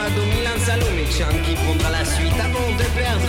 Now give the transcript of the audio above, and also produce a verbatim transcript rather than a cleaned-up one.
Milan Salomichan qui prendra la suite avant de perdre